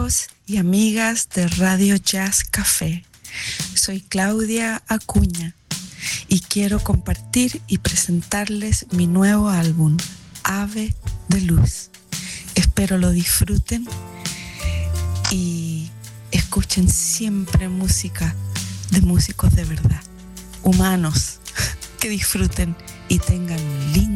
amigos y amigas de Radio Jazz Café. Soy Claudia Acuña y quiero compartir y presentarles mi nuevo álbum, Ave de Luz. Espero lo disfruten y escuchen siempre música de músicos de verdad, humanos, que disfruten y tengan un lindo